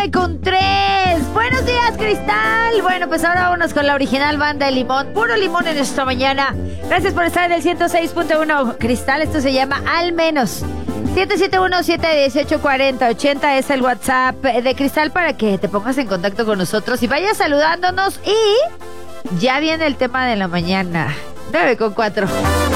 con 3. Buenos días, Cristal. Bueno, pues ahora vámonos con la original banda de limón. Puro limón en esta mañana. Gracias por estar en el 106.1, Cristal. Esto se llama Al Menos. 771-718-4080 es el WhatsApp de Cristal para que te pongas en contacto con nosotros y vayas saludándonos. Y ya viene el tema de la mañana. 9:04.